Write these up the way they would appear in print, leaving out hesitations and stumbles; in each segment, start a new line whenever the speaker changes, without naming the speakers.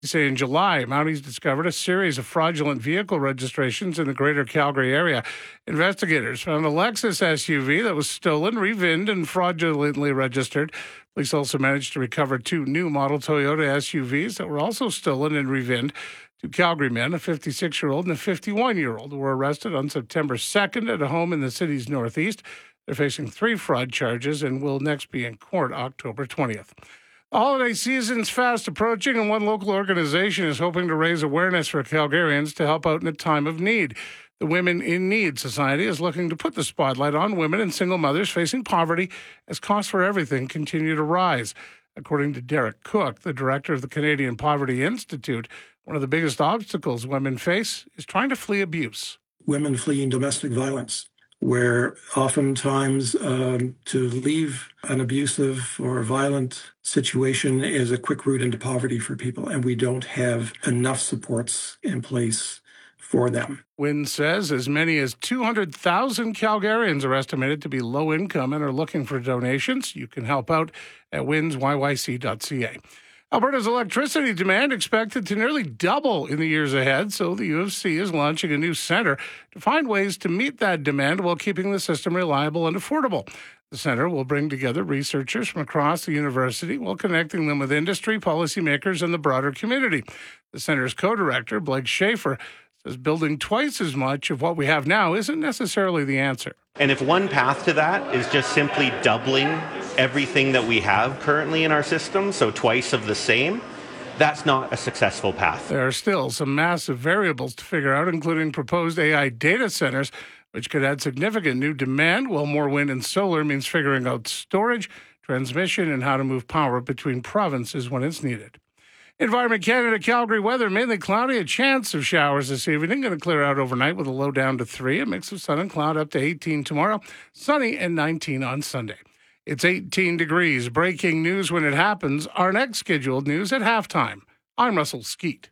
They say in July, Mounties discovered a series of fraudulent vehicle registrations in the greater Calgary area. Investigators found a Lexus SUV that was stolen, revinned, and fraudulently registered. Police also managed to recover 2 new model Toyota SUVs that were also stolen and revinned. 2 Calgary men, a 56-year-old and a 51-year-old, were arrested on September 2nd at a home in the city's northeast. They're facing 3 fraud charges and will next be in court October 20th. The holiday season's fast approaching, and one local organization is hoping to raise awareness for Calgarians to help out in a time of need. The Women in Need Society is looking to put the spotlight on women and single mothers facing poverty as costs for everything continue to rise. According to Derek Cook, the director of the Canadian Poverty Institute, one of the biggest obstacles women face is trying to flee abuse.
Women fleeing domestic violence, where oftentimes to leave an abusive or violent situation is a quick route into poverty for people, and we don't have enough supports in place for them.
WIN says as many as 200,000 Calgarians are estimated to be low income and are looking for donations. You can help out at winsyyc.ca. Alberta's electricity demand expected to nearly double in the years ahead, so the U of C is launching a new center to find ways to meet that demand while keeping the system reliable and affordable. The center will bring together researchers from across the university while connecting them with industry, policymakers, and the broader community. The center's co-director, Blake Schaefer, says building twice as much of what we have now isn't necessarily the answer.
And if one path to that is just simply doubling everything that we have currently in our system, so twice of the same, that's not a successful path.
There are still some massive variables to figure out, including proposed AI data centers, which could add significant new demand, while more wind and solar means figuring out storage, transmission, and how to move power between provinces when it's needed. Environment Canada Calgary weather, mainly cloudy, a chance of showers this evening. Going to clear out overnight with a low down to 3, a mix of sun and cloud up to 18 tomorrow, sunny and 19 on Sunday. It's 18 degrees. Breaking news when it happens. Our next scheduled news at halftime. I'm Russell Skeet.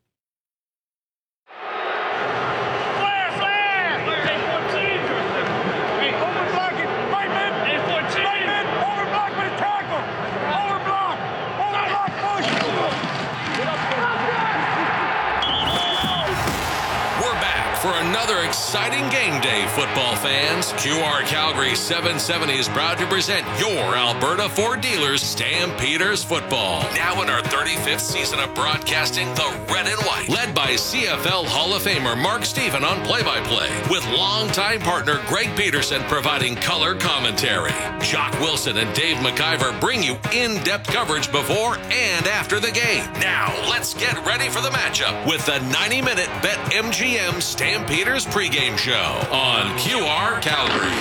For another exciting game day, football fans. QR Calgary 770 is proud to present your Alberta Ford dealers, Stampeders Football. Now in our 35th season of broadcasting the red and white. Led by CFL Hall of Famer Mark Stephen on play-by-play. With longtime partner Greg Peterson providing color commentary. Jock Wilson and Dave McIver bring you in-depth coverage before and after the game. Now let's get ready for the matchup with the 90-minute BetMGM Stampeders pregame show on QR Calgary.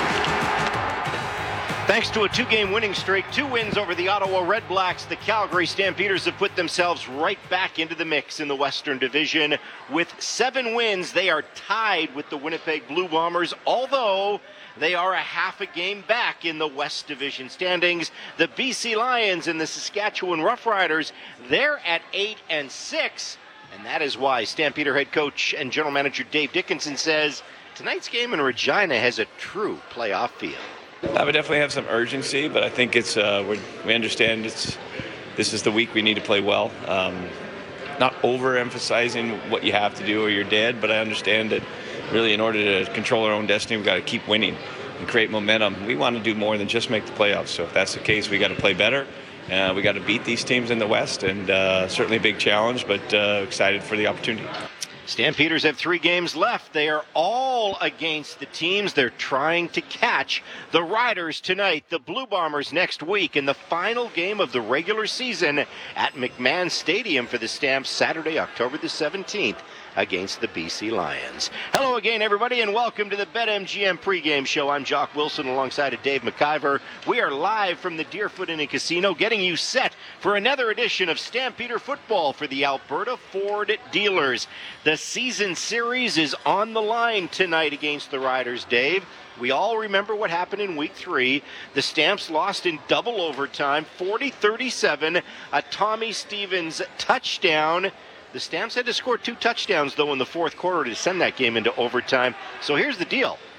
Thanks to a 2-game winning streak, 2 wins over the Ottawa Red Blacks, the Calgary Stampeders have put themselves right back into the mix in the Western Division. With 7 wins, they are tied with the Winnipeg Blue Bombers, although they are a half a game back in the West Division standings. The BC Lions and the Saskatchewan Roughriders, they're at 8 and 6. And that is why Stampeder head coach and general manager Dave Dickinson says tonight's game in Regina has a true playoff feel.
I would definitely have some urgency, but I think it's we understand this is the week we need to play well. Not overemphasizing what you have to do or you're dead, but I understand that really in order to control our own destiny, we've got to keep winning and create momentum. We want to do more than just make the playoffs. So if that's the case, we got to play better. We got to beat these teams in the West, and certainly a big challenge, but excited for the opportunity.
Stampeders have 3 games left. They are all against the teams they're trying to catch. The Riders tonight, the Blue Bombers next week, and the final game of the regular season at McMahon Stadium for the Stamps Saturday, October the 17th. Against the BC Lions. Hello again, everybody, and welcome to the BetMGM pregame show. I'm Jock Wilson alongside of Dave McIver. We are live from the Deerfoot Inn and Casino, getting you set for another edition of Stampeder Football for the Alberta Ford dealers. The season series is on the line tonight against the Riders, Dave. We all remember what happened in Week 3. The Stamps lost in double overtime, 40-37, a Tommy Stevens touchdown. The Stamps had to score 2 touchdowns, though, in the fourth quarter to send that game into overtime. So here's the deal.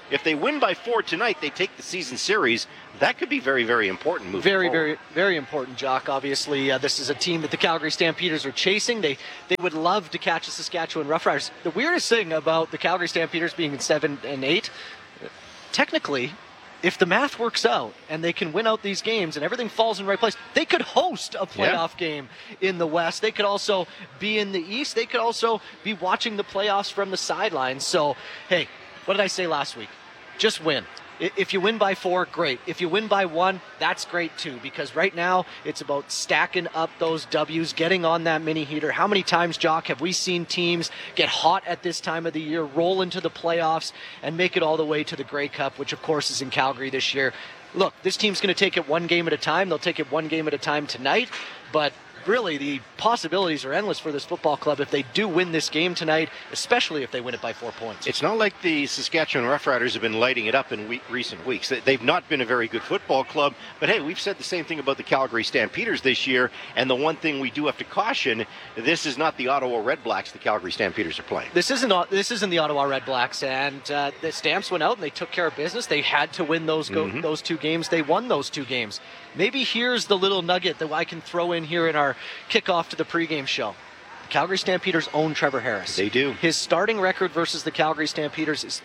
if they win by 4 tonight, they take the season series. That could be very, very important moving forward.
Very, very important, Jock. Obviously, this is a team that the Calgary Stampeders are chasing. They would love to catch the Saskatchewan Roughriders. The weirdest thing about the Calgary Stampeders being in 7 and 8, technically, if the math works out and they can win out these games and everything falls in the right place, they could host a playoff game in the West. They could also be in the East. They could also be watching the playoffs from the sidelines. So, hey, what did I say last week? Just win. If you win by 4, great. If you win by 1, that's great too, because right now it's about stacking up those W's, getting on that mini heater. How many times, Jock, have we seen teams get hot at this time of the year, roll into the playoffs, and make it all the way to the Grey Cup, which of course is in Calgary this year? Look, this team's going to take it one game at a time. They'll take it one game at a time tonight, but really the possibilities are endless for this football club if they do win this game tonight, especially if they win it by 4 points.
It's not like the Saskatchewan Roughriders have been lighting it up in recent weeks. They've not been a very good football club, but hey, we've said the same thing about the Calgary Stampeders this year, and the one thing we do have to caution, this is not the Ottawa Red Blacks the Calgary Stampeders are playing.
This isn't the Ottawa Red Blacks, and the Stamps went out and they took care of business. They had to win those 2 games. They won those 2 games. Maybe here's the little nugget that I can throw in here in our kickoff to the pregame show. The Calgary Stampeders own Trevor Harris.
They do.
His starting record versus the Calgary Stampeders is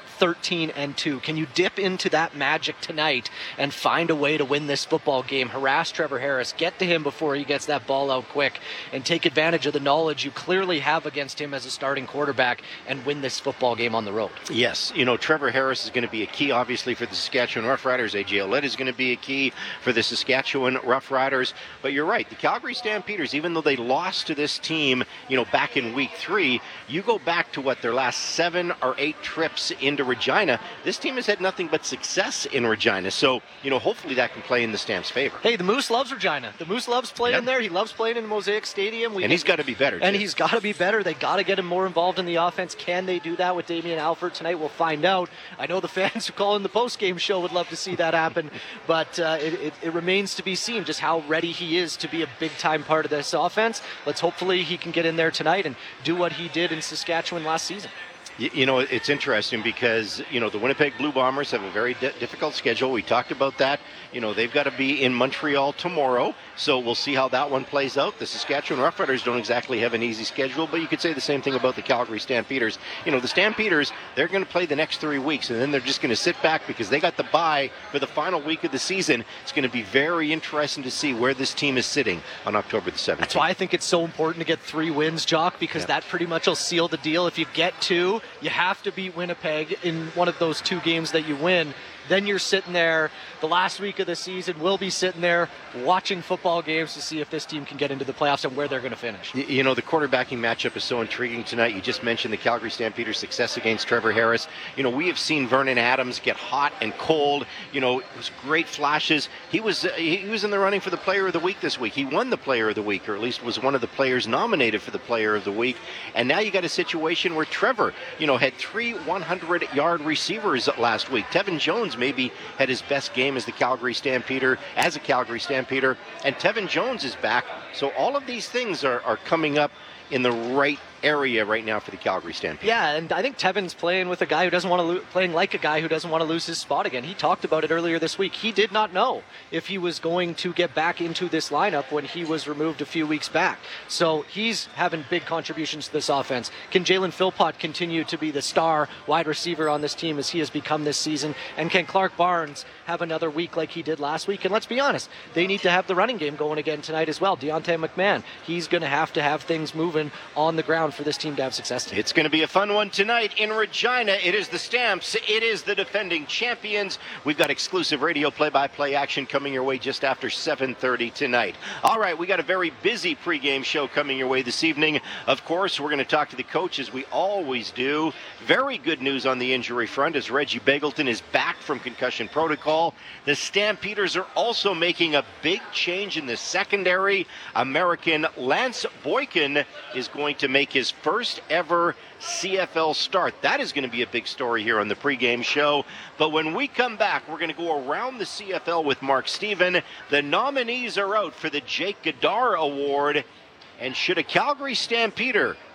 3-13-2. Can you dip into that magic tonight and find a way to win this football game? Harass Trevor Harris, get to him before he gets that ball out quick, and take advantage of the knowledge you clearly have against him as a starting quarterback and win this football game on the road.
Yes, Trevor Harris is going to be a key, obviously, for the Saskatchewan Roughriders. A.J. Ouellette is going to be a key for the Saskatchewan Roughriders. But you're right, the Calgary Stampeders, even though they lost to this team, back in week 3, you go back to their last 7 or 8 trips into Regina. This team has had nothing but success in Regina. So, hopefully that can play in the Stamps' favor.
Hey, the Moose loves Regina. The Moose loves playing there. He loves playing in Mosaic Stadium.
And he's got to be better, too.
And he's got to be better. They got to get him more involved in the offense. Can they do that with Damien Alford tonight? We'll find out. I know the fans who call in the post-game show would love to see that happen, but it remains to be seen just how ready he is to be a big-time part of this offense. Hopefully he can get in there tonight and do what he did in Saskatchewan last season.
It's interesting because, the Winnipeg Blue Bombers have a very difficult schedule. We talked about that. They've got to be in Montreal tomorrow, so we'll see how that one plays out. The Saskatchewan Roughriders don't exactly have an easy schedule, but you could say the same thing about the Calgary Stampeders. The Stampeders, they're going to play the next 3 weeks, and then they're just going to sit back because they got the bye for the final week of the season. It's going to be very interesting to see where this team is sitting on October the 17th.
That's why I think it's so important to get 3 wins, Jock, because that pretty much will seal the deal. If you get 2, you have to beat Winnipeg in one of those 2 games that you win. Then you're sitting there, the last week of the season, we'll be sitting there watching football games to see if this team can get into the playoffs and where they're going to finish.
The quarterbacking matchup is so intriguing tonight. You just mentioned the Calgary Stampeders' success against Trevor Harris. We have seen Vernon Adams get hot and cold. It was great flashes. He was in the running for the Player of the Week this week. He won the Player of the Week, or at least was one of the players nominated for the Player of the Week. And now you got a situation where Trevor, had 3 100-yard receivers last week. Tevin Jones maybe had his best game as a Calgary Stampeder, and Tevin Jones is back. So all of these things are coming up in the right area right now for the Calgary Stampeders.
Yeah, and I think Tevin's playing with a guy who doesn't want to playing like a guy who doesn't want to lose his spot again. He talked about it earlier this week. He did not know if he was going to get back into this lineup when he was removed a few weeks back. So he's having big contributions to this offense. Can Jalen Philpott continue to be the star wide receiver on this team as he has become this season? And can Clark Barnes have another week like he did last week? And let's be honest, they need to have the running game going again tonight as well. Deontay McMahon, he's going to have things moving on the ground for this team to have success tonight.
It's going to be a fun one tonight in Regina. It is the Stamps. It is the defending champions. We've got exclusive radio play-by-play action coming your way just after 7:30 tonight. All right, we got a very busy pregame show coming your way this evening. Of course, we're going to talk to the coach as we always do. Very good news on the injury front as Reggie Begelton is back from concussion protocol. The Stampeders are also making a big change in the secondary. American Lance Boykin is going to make his first ever CFL start. That is going to be a big story here on the pregame show. But when we come back, we're going to go around the CFL with Mark Steven. The nominees are out for the Jake Goddard Award. And should a Calgary Stampeder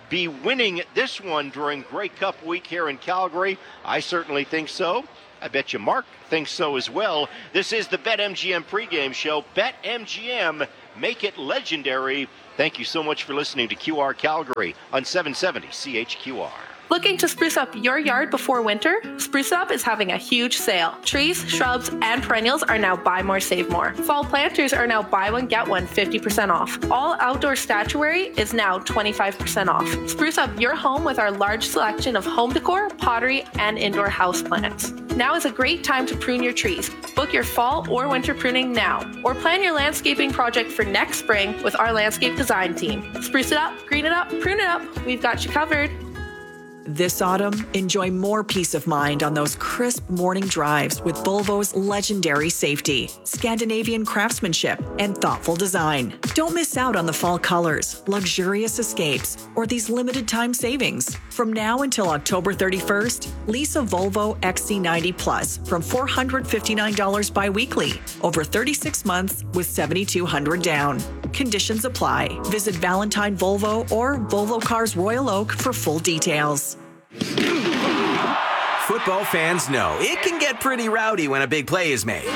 be winning this one during Grey Cup week here in Calgary? I certainly think so. I bet you Mark thinks so as well. This is the BetMGM pregame show. BetMGM, make it legendary. Thank you so much for listening to QR Calgary on 770 CHQR.
Looking to spruce up your yard before winter? Spruce Up is having a huge sale. Trees, shrubs, and perennials are now buy more, save more. Fall planters are now buy one, get one 50% off. All outdoor statuary is now 25% off. Spruce up your home with our large selection of home decor, pottery, and indoor houseplants. Now is a great time to prune your trees. Book your fall or winter pruning now, or plan your landscaping project for next spring with our landscape design team. Spruce it up, green it up, prune it up. We've got you covered.
This autumn, enjoy more peace of mind on those crisp morning drives with Volvo's legendary safety, Scandinavian craftsmanship, and thoughtful design. Don't miss out on the fall colors, luxurious escapes, or these limited time savings. From now until October 31st, lease a Volvo XC90 Plus from $459 bi-weekly over 36 months with $7,200 down. Conditions apply. Visit Valentine Volvo or Volvo Cars Royal Oak for full details.
Football fans know it can get pretty rowdy when a big play is made.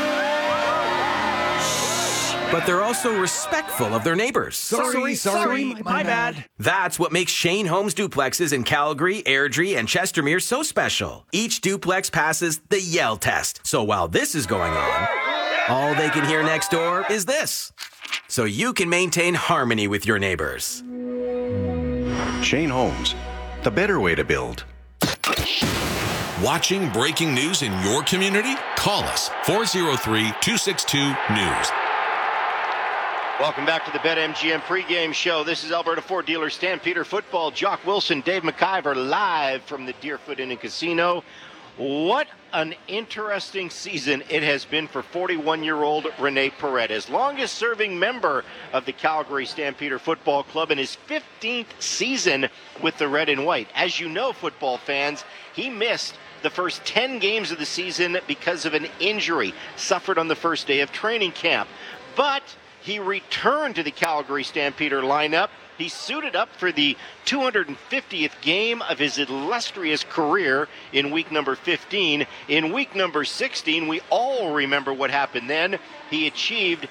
But they're also respectful of their neighbors.
Sorry, my bad.
That's what makes Shane Holmes duplexes in Calgary, Airdrie, and Chestermere so special. Each duplex passes the Yell test. So while this is going on, all they can hear next door is this. So you can maintain harmony with your neighbors.
Shane Holmes, the better way to build.
Watching breaking news in your community? Call us 403-262-NEWS.
Welcome back to the BetMGM pregame show. This is Alberta Ford Dealer Stampeder Football. Jock Wilson, Dave McIver live from the Deerfoot Inn and Casino. What an interesting season it has been for 41-year-old Rene Paredes, longest-serving member of the Calgary Stampeder Football Club in his 15th season with the Red and White. As you know, football fans, he missed the first 10 games of the season because of an injury suffered on the first day of training camp. But he returned to the Calgary Stampeder lineup. He suited up for the 250th game of his illustrious career in week number 15. In week number 16, we all remember what happened then. He achieved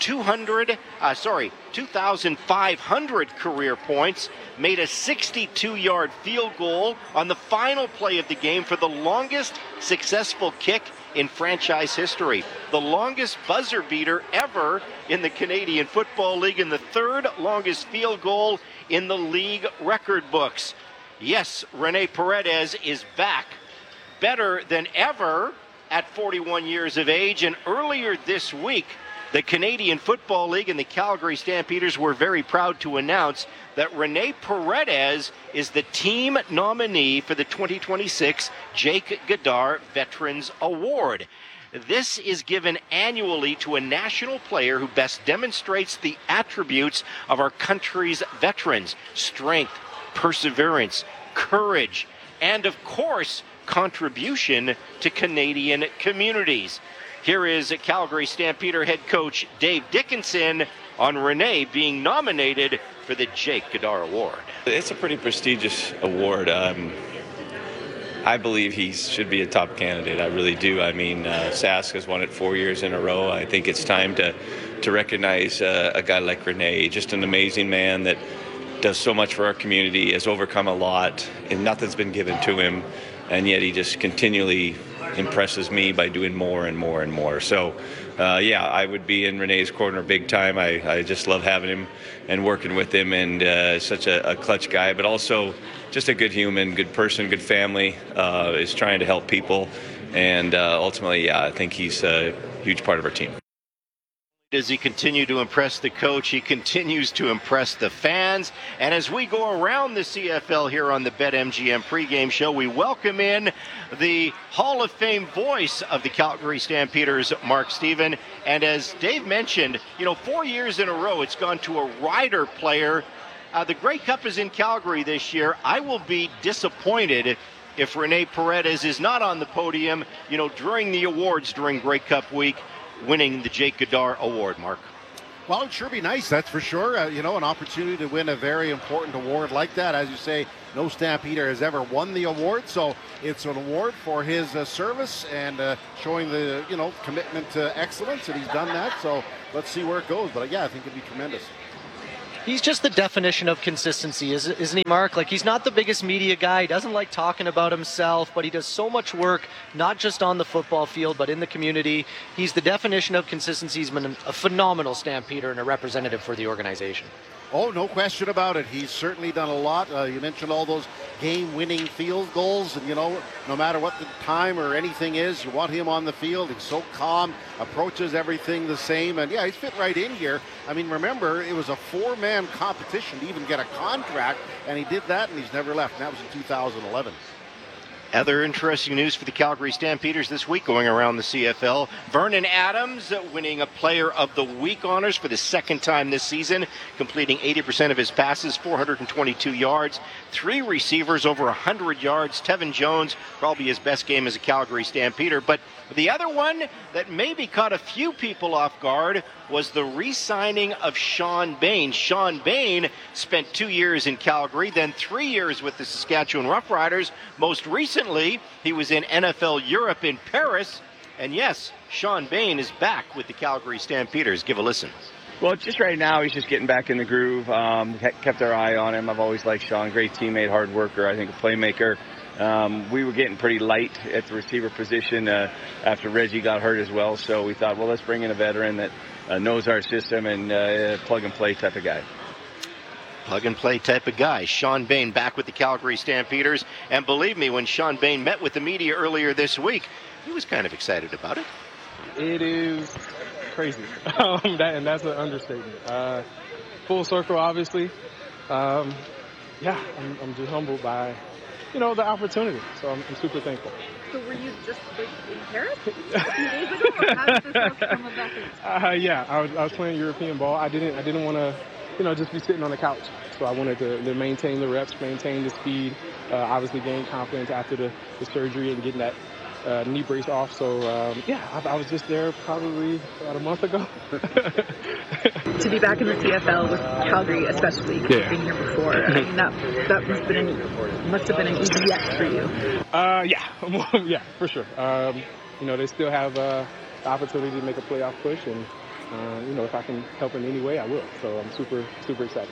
2,500 career points, made a 62-yard field goal on the final play of the game for the longest successful kick in franchise history, the longest buzzer beater ever in the Canadian Football League, and the third longest field goal in the league record books. Yes, Rene Paredes is back, better than ever at 41 years of age, and earlier this week, the Canadian Football League and the Calgary Stampeders were very proud to announce that Rene Paredes is the team nominee for the 2026 Jake Godar Veterans Award. This is given annually to a national player who best demonstrates the attributes of our country's veterans: strength, perseverance, courage, and of course, contribution to Canadian communities. Here is Calgary Stampeder head coach Dave Dickinson on Rene being nominated for the Jake Godar Award.
It's a pretty prestigious award. I believe he should be a top candidate. I really do. I mean, Sask has won it 4 years in a row. I think it's time to recognize a guy like Rene, just an amazing man that does so much for our community, has overcome a lot, and nothing's been given to him, and yet he just continually impresses me by doing more and more and more. So, I would be in Rene's corner big time. I just love having him and working with him, and such a clutch guy, but also just a good human, good person, good family, is trying to help people, and ultimately, I think he's a huge part of our team.
Does he continue to impress the coach? He continues to impress the fans. And as we go around the CFL here on the BetMGM pregame show, we welcome in the Hall of Fame voice of the Calgary Stampeders, Mark Stephen. And as Dave mentioned, 4 years in a row, it's gone to a rider player. The Grey Cup is in Calgary this year. I will be disappointed if Rene Paredes is not on the podium, during the awards during Grey Cup week, winning the Jake Godar Award, Mark.
Well, it'd sure be nice, that's for sure. An opportunity to win a very important award like that. As you say, no Stampeder has ever won the award, so it's an award for his service and showing the commitment to excellence, and he's done that. So let's see where it goes. But yeah, I think it'd be tremendous.
He's just the definition of consistency, isn't he, Mark? Like, he's not the biggest media guy. He doesn't like talking about himself, but he does so much work, not just on the football field, but in the community. He's the definition of consistency. He's been a phenomenal Stampeder and a representative for the organization.
Oh, no question about it. He's certainly done a lot. You mentioned all those game-winning field goals, and no matter what the time or anything is, you want him on the field. He's so calm, approaches everything the same, and yeah, he's fit right in here. I mean, remember, it was a 4-man competition to even get a contract, and he did that, and he's never left. And that was in 2011.
Other interesting news for the Calgary Stampeders this week going around the CFL. Vernon Adams winning a Player of the Week honors for the second time this season, completing 80% of his passes, 422 yards, 3 receivers over 100 yards. Tevin Jones, probably his best game as a Calgary Stampeder. But the other one that maybe caught a few people off guard was the re-signing of Sean Bain. Sean Bain spent 2 years in Calgary, then 3 years with the Saskatchewan Roughriders. Most recently, he was in NFL Europe in Paris. And yes, Sean Bain is back with the Calgary Stampeders. Give a listen.
Well, just right now, he's just getting back in the groove. Kept our eye on him. I've always liked Sean. Great teammate, hard worker, I think a playmaker. We were getting pretty light at the receiver position after Reggie got hurt as well. So we thought, well, let's bring in a veteran that knows our system and plug-and-play type of guy.
Plug-and-play type of guy. Sean Bain back with the Calgary Stampeders. And believe me, when Sean Bain met with the media earlier this week, he was kind of excited about it.
It is crazy. And that's an understatement. Full circle, obviously. I'm just humbled by the opportunity. So I'm super thankful.
So were you just in Paris a few days ago, or how did this come about?
Yeah, I was playing European ball. I didn't want to, just be sitting on the couch. So I wanted to maintain the reps, maintain the speed, obviously gain confidence after the surgery and getting that knee brace off. So I was just there probably about a month ago.
To be back in the CFL with Calgary, especially because you've been here before, I mean that must have been an easy yes for you.
Yeah, for sure. They still have the opportunity to make a playoff push, and if I can help in any way, I will. So I'm super, super excited.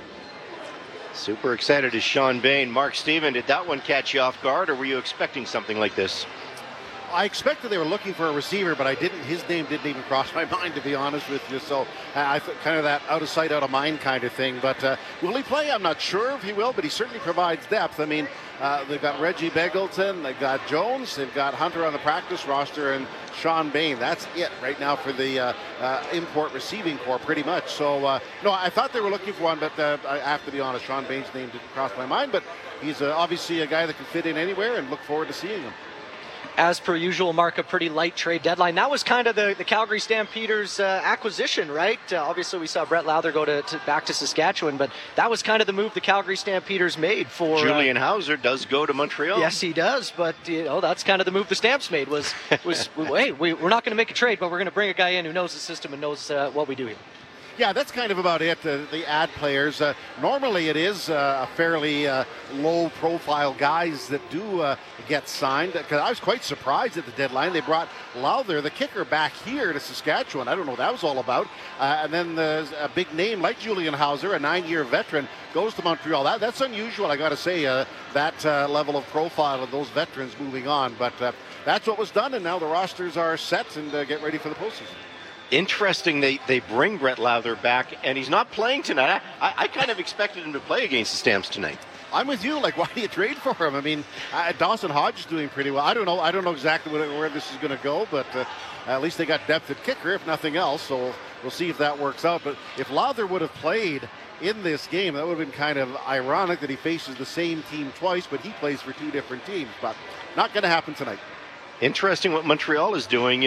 Super excited is Sean Bain. Mark Steven, did that one catch you off guard, or were you expecting something like this?
I expected they were looking for a receiver, but his name didn't even cross my mind, to be honest with you. So I kind of that out of sight, out of mind kind of thing. But will he play? I'm not sure if he will, but he certainly provides depth. I mean, they've got Reggie Begelton, they've got Jones, they've got Hunter on the practice roster, and Sean Bain. That's it right now for the import receiving corps, pretty much. So, no, I thought they were looking for one, but I have to be honest, Sean Bain's name didn't cross my mind. But he's obviously a guy that can fit in anywhere, and look forward to seeing him.
As per usual, Mark, a pretty light trade deadline. That was kind of the Calgary Stampeders acquisition, right? Obviously, we saw Brett Lauther go back to Saskatchewan, but that was kind of the move the Calgary Stampeders made for...
Julian Hauser does go to Montreal.
Yes, he does, but that's kind of the move the Stamps made was hey, we're not going to make a trade, but we're going to bring a guy in who knows the system and knows what we do here.
Yeah, that's kind of about it, the ad players. Normally it is a fairly low-profile guys that do get signed. Because I was quite surprised at the deadline. They brought Lauther, the kicker, back here to Saskatchewan. I don't know what that was all about. And then there's a big name like Julian Hauser, a 9-year veteran, goes to Montreal. That's unusual, I got to say, that level of profile of those veterans moving on. But that's what was done, and now the rosters are set and get ready for the postseason.
Interesting, they bring Brett Lauther back, and he's not playing tonight. I kind of expected him to play against the Stamps tonight.
I'm with you. Like, why do you trade for him? I mean, Dawson Hodge is doing pretty well. I don't know exactly where this is going to go, but at least they got depth at kicker, if nothing else. So we'll see if that works out. But if Lauther would have played in this game, that would have been kind of ironic that he faces the same team twice, but he plays for 2 different teams. But not going to happen tonight.
Interesting what Montreal is doing,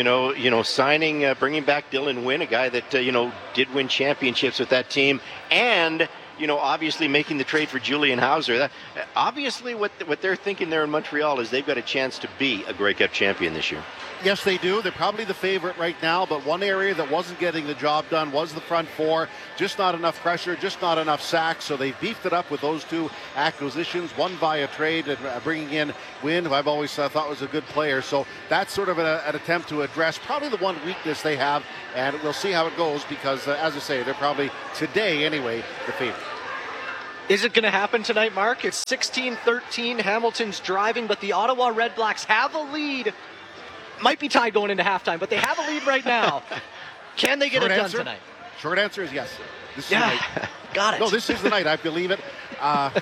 signing, bringing back Dylan Wynn, a guy that, did win championships with that team, and obviously making the trade for Julian Hauser. Obviously what they're thinking there in Montreal is they've got a chance to be a Grey Cup champion this year.
Yes, they do. They're probably the favorite right now, but one area that wasn't getting the job done was the front four. Just not enough pressure, just not enough sacks, so they beefed it up with those two acquisitions, one via trade and bringing in Wynn, who I've always thought was a good player. So that's sort of an attempt to address probably the one weakness they have, and we'll see how it goes because, as I say, they're probably, today anyway, the favorite.
Is it going to happen tonight, Mark? It's 16-13. Hamilton's driving, but the Ottawa Red Blacks have a lead. Might be tied going into halftime, but they have a lead right now. Can they get it done tonight?
Short answer is yes. This is the night.
Got it.
No, this is the night. I believe it. I'm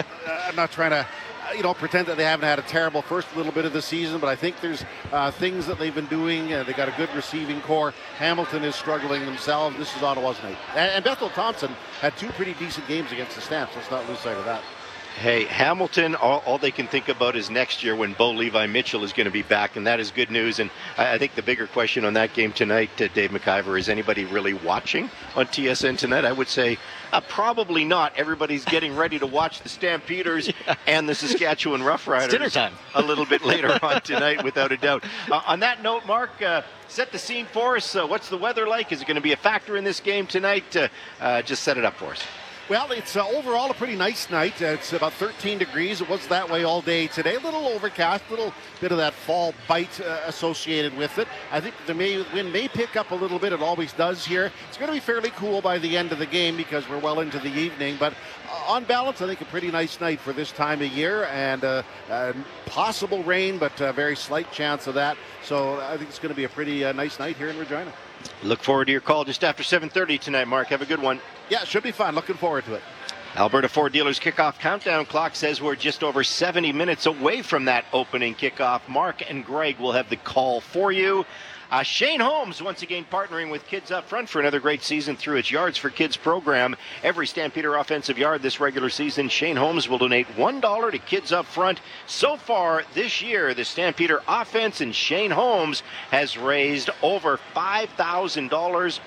not trying to, pretend that they haven't had a terrible first little bit of the season, but I think there's things that they've been doing. They got a good receiving core. Hamilton is struggling themselves. This is Ottawa's night. And Bethel Thompson had two pretty decent games against the Stamps. Let's not lose sight of that.
Hey, Hamilton, all they can think about is next year when Bo Levi Mitchell is going to be back, and that is good news. And I think the bigger question on that game tonight, Dave McIver, is anybody really watching on TSN tonight? I would say probably not. Everybody's getting ready to watch the Stampeders and the Saskatchewan Roughriders.
It's dinner time.
A little bit later on tonight, without a doubt. On that note, Mark, set the scene for us. What's the weather like? Is it going to be a factor in this game tonight? Just set it up for us.
Well, it's overall a pretty nice night. It's about 13 degrees. It was that way all day today. A little overcast, a little bit of that fall bite associated with it. I think the wind may pick up a little bit. It always does here. It's going to be fairly cool by the end of the game because we're well into the evening. But on balance, I think a pretty nice night for this time of year. And possible rain, but a very slight chance of that. So I think it's going to be a pretty nice night here in Regina.
Look forward to your call just after 7:30 tonight, Mark. Have a good one.
Yeah, it should be fun. Looking forward to it.
Alberta Ford Dealers kickoff countdown clock says we're just over 70 minutes away from that opening kickoff. Mark and Greg will have the call for you. Shane Holmes once again partnering with Kids Up Front for another great season through its Yards for Kids program. Every Stampeder offensive yard this regular season, Shane Holmes will donate $1 to Kids Up Front. So far this year, the Stampeder offense and Shane Holmes has raised over $5,000,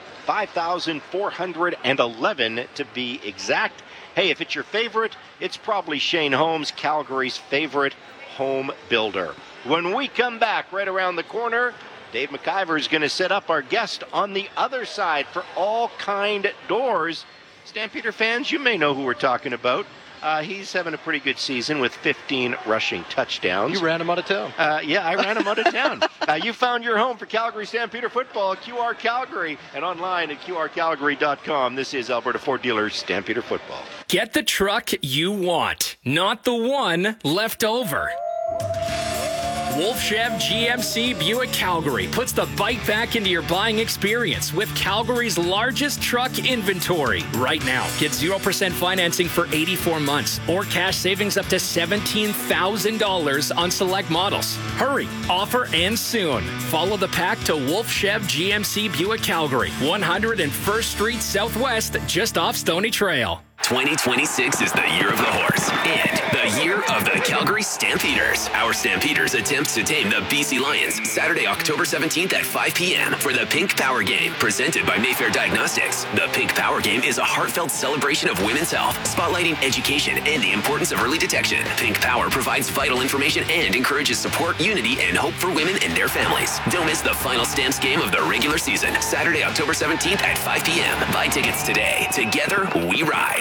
$5,411 to be exact. Hey, if it's your favorite, it's probably Shane Holmes, Calgary's favorite home builder. When we come back right around the corner, Dave McIver is going to set up our guest on the other side for All Kind Doors. Stampeder fans, you may know who we're talking about. He's having a pretty good season with 15 rushing touchdowns.
You ran him out of town.
Yeah, I ran him out of town. You found your home for Calgary Stampeder football, QR Calgary, and online at qrcalgary.com. This is Alberta Ford Dealers Stampeder football.
Get the truck you want, not the one left over. Wolf Chev GMC Buick Calgary puts the bike back into your buying experience with Calgary's largest truck inventory. Right now, get 0% financing for 84 months or cash savings up to $17,000 on select models. Hurry, offer ends soon. Follow the pack to Wolf Chev GMC Buick Calgary, 101st Street Southwest, just off Stony Trail.
2026 is the year of the horse and the year of the Calgary Stampeders. Our Stampeders attempt to tame the BC Lions Saturday, October 17th at 5 p.m. for the Pink Power Game, presented by Mayfair Diagnostics. The Pink Power Game is a heartfelt celebration of women's health, spotlighting education and the importance of early detection. Pink Power provides vital information and encourages support, unity, and hope for women and their families. Don't miss the final Stamps game of the regular season, Saturday, October 17th at 5 p.m. Buy tickets today. Together, we ride.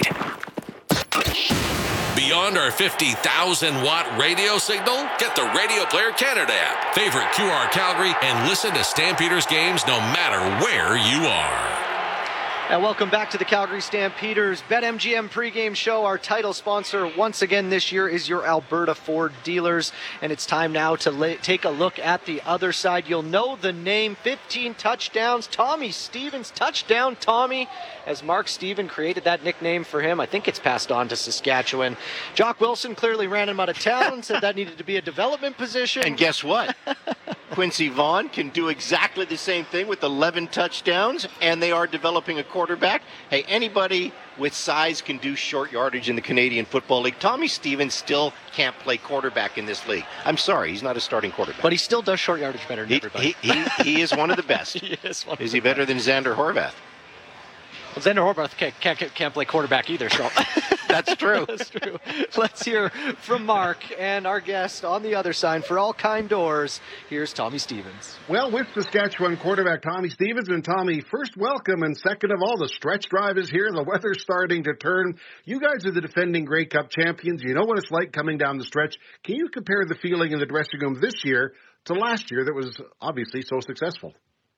Beyond our 50,000-watt radio signal, get the Radio Player Canada app. Favorite QR Calgary and listen to Stampeders games no matter where you are.
And welcome back to the Calgary Stampeders BetMGM pregame show. Our title sponsor once again this year is your Alberta Ford Dealers. And it's time now to take a look at the other side. You'll know the name, 15 touchdowns. Tommy Stevens, touchdown Tommy. As Mark Stephen created that nickname for him, I think it's passed on to Saskatchewan. Jock Wilson clearly ran him out of town, said that needed to be a development position.
And guess what? Quincy Vaughn can do exactly the same thing with 11 touchdowns, and they are developing a quarterback. Hey, anybody with size can do short yardage in the Canadian Football League. Tommy Stevens still can't play quarterback in this league. I'm sorry, he's not a starting quarterback.
But he still does short yardage better than everybody.
He is one of the best.
He is one
is he better than Xander Horvath?
Xander Horvath can't play quarterback either, so
that's true.
That's true. Let's hear from Mark and our guest on the other side for All Kind Doors. Here's Tommy Stevens.
Well, with Saskatchewan quarterback Tommy Stevens. And Tommy, first, welcome, and second of all, the stretch drive is here. The weather's starting to turn. You guys are the defending Grey Cup champions. You know what it's like coming down the stretch. Can you compare the feeling in the dressing room this year to last year that was obviously so successful?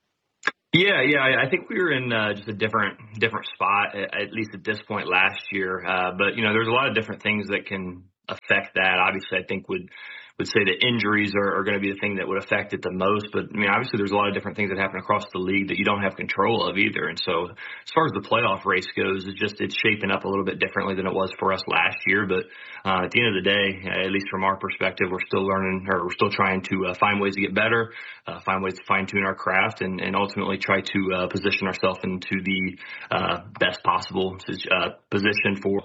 Yeah. I think we were in just a different spot, at least at this point last year. But, there's a lot of different things that can affect that. Obviously, I think would say that injuries are going to be the thing that would affect it the most. But, obviously there's a lot of different things that happen across the league that you don't have control of either. And so as far as the playoff race goes, it's shaping up a little bit differently than it was for us last year. But at the end of the day, at least from our perspective, we're still learning, or we're still trying to find ways to get better, find ways to fine-tune our craft, and ultimately try to position ourselves into the best possible position for.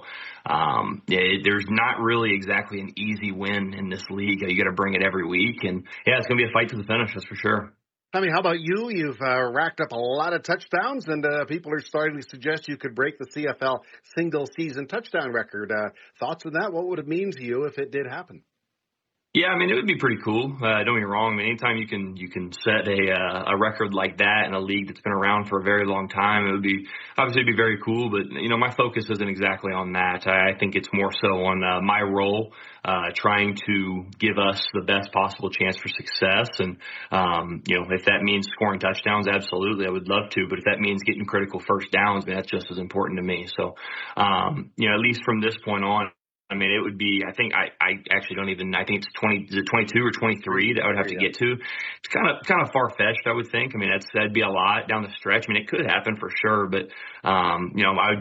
There's not really exactly an easy win in this league. You got to bring it every week, and it's going to be a fight to the finish, that's for sure.
I mean, how about you? You've racked up a lot of touchdowns, and people are starting to suggest you could break the CFL single-season touchdown record. Thoughts on that? What would it mean to you if it did happen?
Yeah, it would be pretty cool. Don't get me wrong. Anytime you can set a record like that in a league that's been around for a very long time, it would be very cool. But my focus isn't exactly on that. I think it's more so on my role, trying to give us the best possible chance for success. And if that means scoring touchdowns, absolutely, I would love to. But if that means getting critical first downs, that's just as important to me. So, at least from this point on, it would be, I think it's 20, is it 22 or 23 that I would have to get to. It's kind of far-fetched, I would think. That'd be a lot down the stretch. It could happen for sure, but, I'd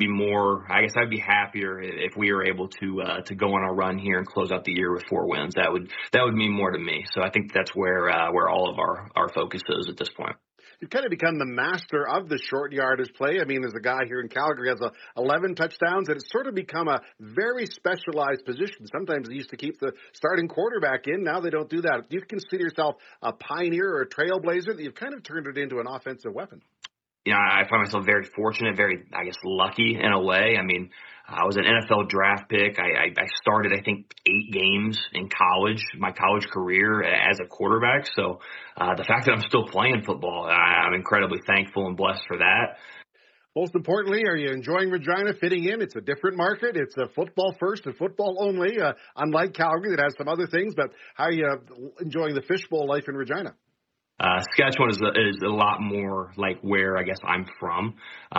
be happier if we were able to go on a run here and close out the year with 4 wins. That would mean more to me. So I think that's where all of our focus is at this point.
You've kind of become the master of the short yardage play. There's a guy here in Calgary who has 11 touchdowns, and it's sort of become a very specialized position. Sometimes they used to keep the starting quarterback in. Now they don't do that. Do you consider yourself a pioneer or a trailblazer that you've kind of turned it into an offensive weapon?
I find myself very fortunate, very, lucky in a way. I was an NFL draft pick. I started, 8 games in college, my college career as a quarterback. So the fact that I'm still playing football, I'm incredibly thankful and blessed for that.
Most importantly, are you enjoying Regina fitting in? It's a different market. It's a football first and football only, unlike Calgary that has some other things. But how are you enjoying the fishbowl life in Regina?
Saskatchewan is a lot more like where I guess I'm from,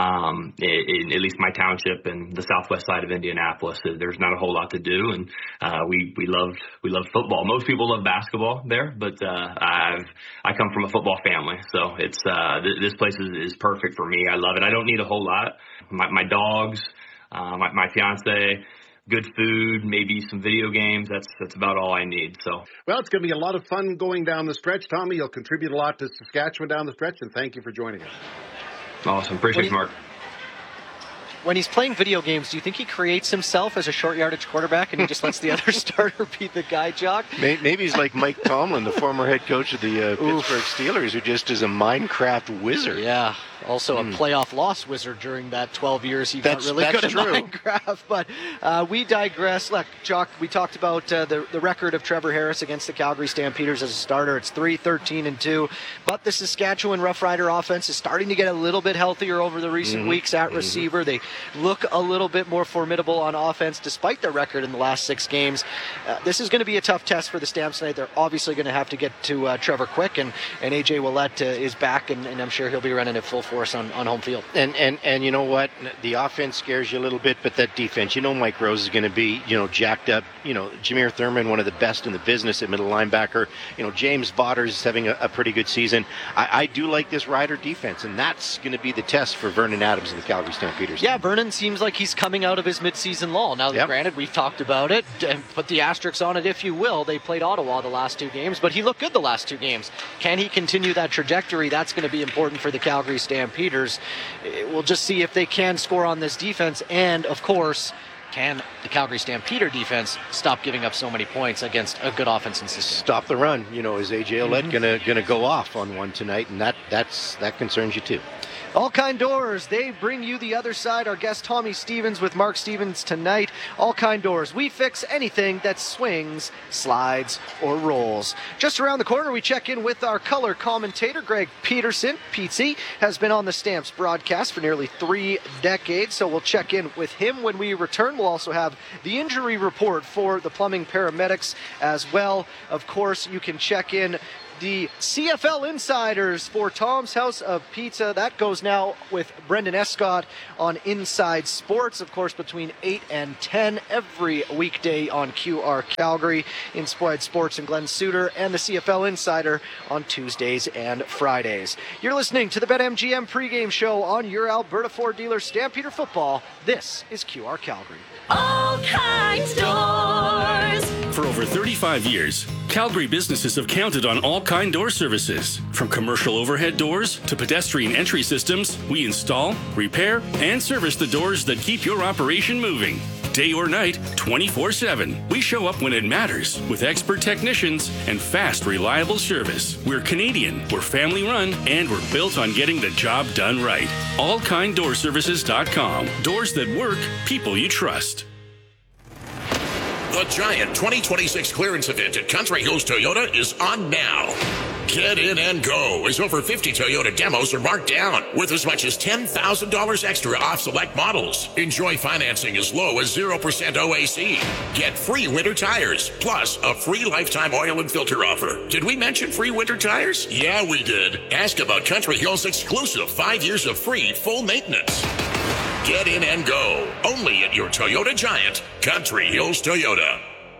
in at least my township and the southwest side of Indianapolis. There's not a whole lot to do, and we love football. Most people love basketball there, but I come from a football family, so it's this place is perfect for me. I love it. I don't need a whole lot. My dogs, my fiance. Good food, maybe some video games. That's about all I need. So,
well, it's going to be a lot of fun going down the stretch. Tommy, you'll contribute a lot to Saskatchewan down the stretch, and thank you for joining us.
Awesome. Appreciate it, Mark.
When he's playing video games, do you think he creates himself as a short yardage quarterback and he just lets the other starter be the guy, Jock?
Maybe he's like Mike Tomlin, the former head coach of the Pittsburgh Steelers, who just is a Minecraft wizard.
Yeah. Also a playoff loss wizard during that 12 years he got really good at Minecraft. But we digress. Look, Jock, we talked about the record of Trevor Harris against the Calgary Stampeders as a starter. It's 3-13-2. But the Saskatchewan Rough Rider offense is starting to get a little bit healthier over the recent weeks at receiver. They look a little bit more formidable on offense despite their record in the last 6 games. This is going to be a tough test for the Stamps tonight. They're obviously going to have to get to Trevor quick, and AJ Ouellette is back, and I'm sure he'll be running at full force on home field.
And you know what? The offense scares you a little bit, but that defense, Mike Rose is going to be, jacked up. Jameer Thurman, one of the best in the business at middle linebacker. James Botters is having a pretty good season. I do like this Rider defense, and that's going to be the test for Vernon Adams and the Calgary Stampeders.
Yeah, Vernon seems like he's coming out of his midseason lull. Now, granted, we've talked about it, and put the asterisks on it if you will. They played Ottawa the last 2 games, but he looked good the last 2 games. Can he continue that trajectory? That's going to be important for the Calgary Stampeders. We'll just see if they can score on this defense, and, of course, can the Calgary Stampeder defense stop giving up so many points against a good offense and system?
Stop the run. Is AJ Ouellette going to go off on one tonight, and that concerns you too.
All Kind Doors, they bring you the other side. Our guest Tommy Stevens with Mark Stevens tonight. All Kind Doors, we fix anything that swings, slides, or rolls. Just around the corner, we check in with our color commentator, Greg Peterson. Pete has been on the Stamps broadcast for nearly 3 decades, so we'll check in with him when we return. We'll also have the injury report for the plumbing paramedics as well. Of course, you can check in the CFL Insiders for Tom's House of Pizza. That goes now with Brendan Escott on Inside Sports, of course, between 8 and 10 every weekday on QR Calgary. Inside Sports and Glenn Suter, and the CFL Insider on Tuesdays and Fridays. You're listening to the BetMGM pregame show on your Alberta Ford dealer Stampeder Football. This is QR Calgary.
All Kinds Doors.
For over 35 years, Calgary businesses have counted on All Kind Door services. From commercial overhead doors to pedestrian entry systems, we install, repair, and service the doors that keep your operation moving. Day or night, 24/7. We show up when it matters with expert technicians and fast, reliable service. We're Canadian, we're family run, and we're built on getting the job done right. AllKindDoorServices.com. Doors that work, people you trust.
The Giant 2026 clearance event at Country Hills Toyota is on now. Get in and go as over 50 Toyota demos are marked down with as much as $10,000 extra off select models. Enjoy financing as low as 0% OAC. Get free winter tires, plus a free lifetime oil and filter offer. Did we mention free winter tires? Yeah, we did. Ask about Country Hills' exclusive 5 years of free full maintenance. Get in and go. Only at your Toyota Giant, Country Hills Toyota.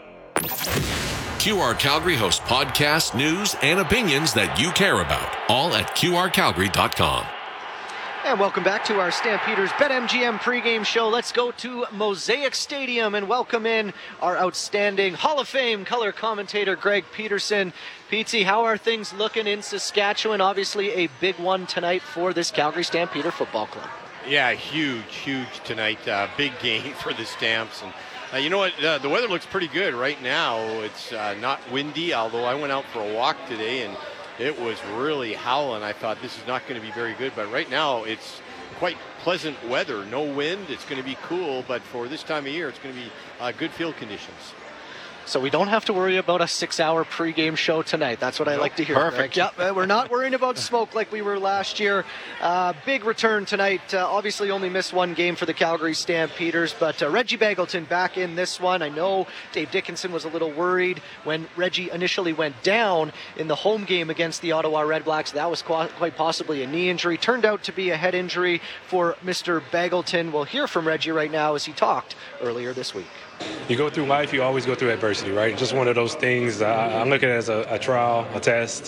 QR Calgary hosts podcasts, news, and opinions that you care about. All at QRCalgary.com.
And welcome back to our Stampeders BetMGM pregame show. Let's go to Mosaic Stadium and welcome in our outstanding Hall of Fame color commentator, Greg Peterson. Petey, how are things looking in Saskatchewan? Obviously a big one tonight for this Calgary Stampeder Football Club.
Yeah, huge tonight. Big game for the Stamps. And you know what? The weather looks pretty good right now. It's not windy, although I went out for a walk today and it was really howling. I thought this is not going to be very good, but right now it's quite pleasant weather. No wind. It's going to be cool, but for this time of year, it's going to be good field conditions.
So we don't have to worry about a 6-hour pregame show tonight. That's what I like to hear.
Perfect.
Yep, we're not worrying about smoke like we were last year. Big return tonight. Obviously only missed one game for the Calgary Stampeders, but Reggie Begelton back in this one. I know Dave Dickinson was a little worried when Reggie initially went down in the home game against the Ottawa Redblacks. That was quite possibly a knee injury. Turned out to be a head injury for Mr. Begelton. We'll hear from Reggie right now as he talked earlier this week.
You go through life, you always go through adversity, right? Just one of those things. I'm looking at it as a trial, a test.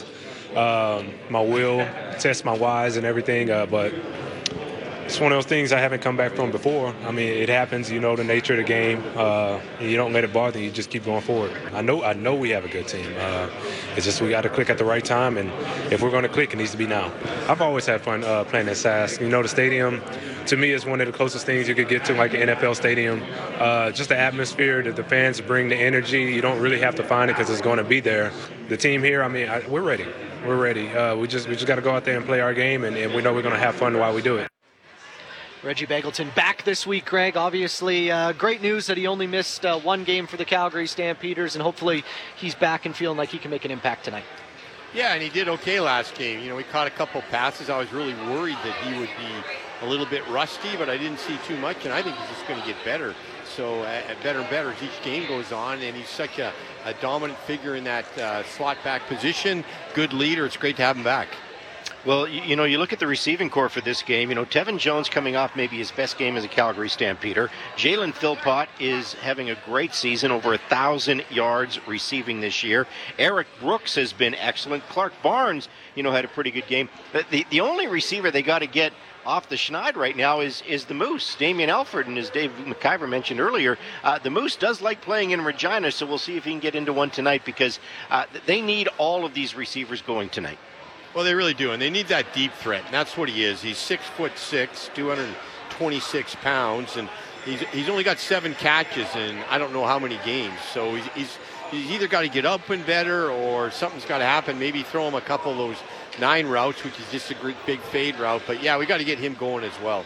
My will, test my whys and everything, but it's one of those things I haven't come back from before. I mean, it happens, you know, the nature of the game. You don't let it bother you, you just keep going forward. I know we have a good team. It's just we got to click at the right time, and if we're going to click, it needs to be now. I've always had fun playing at Sask. You know, the stadium, to me, is one of the closest things you could get to, like an NFL stadium. Just the atmosphere that the fans bring, the energy, you don't really have to find it because it's going to be there. The team here, I mean, we're ready. We're ready. We just got to go out there and play our game, and we know we're going to have fun while we do it.
Reggie Begelton back this week, Greg. Obviously, great news that he only missed one game for the Calgary Stampeders, and hopefully he's back and feeling like he can make an impact tonight.
Yeah, and he did okay last game. You know, he caught a couple passes. I was really worried that he would be a little bit rusty, but I didn't see too much, and I think he's just going to get better. So better and better as each game goes on, and he's such a dominant figure in that slot back position. Good leader. It's great to have him back.
Well, you know, you look at the receiving core for this game. You know, Tevin Jones coming off maybe his best game as a Calgary Stampeder. Jalen Philpott is having a great season, over 1,000 yards receiving this year. Eric Brooks has been excellent. Clark Barnes, you know, had a pretty good game. But the only receiver they got to get off the schneid right now is the Moose, Damian Alford, and as Dave McIver mentioned earlier, the Moose does like playing in Regina, so we'll see if he can get into one tonight because they need all of these receivers going tonight.
Well, they really do, and they need that deep threat, and that's what he is. He's 6'6", 226 pounds, and he's only got 7 catches in I don't know how many games. So he's either got to get up and better, or something's got to happen. Maybe throw him a couple of those
9 routes, which is just a great big fade route. But yeah, we got to get him going as well.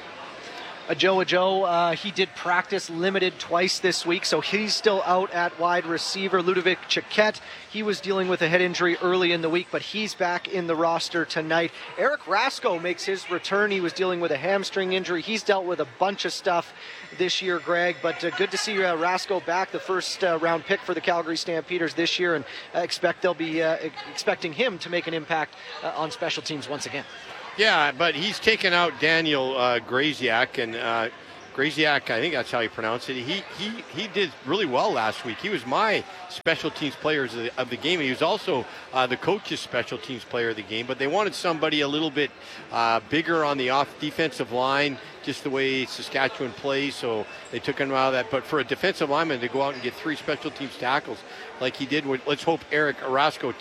Joe, he did practice limited twice this week, so he's still out at wide receiver. Ludovic Chiquette, he was dealing with a head injury early in the week, but he's back in the roster tonight. Eric Rasko makes his return. He was dealing with a hamstring injury. He's dealt with a bunch of stuff this year, Greg, but good to see Rasko back, the first round pick for the Calgary Stampeders this year, and they'll be expecting him to make an impact on special teams once again.
Yeah, but he's taken out Daniel Graziak, and Graziak, I think that's how you pronounce it. He did really well last week. He was my special teams player of the game. He was also the coach's special teams player of the game, but they wanted somebody a little bit bigger on the defensive line, just the way Saskatchewan plays, so they took him out of that. But for a defensive lineman to go out and get 3 special teams tackles like he did, let's hope Eric Rasko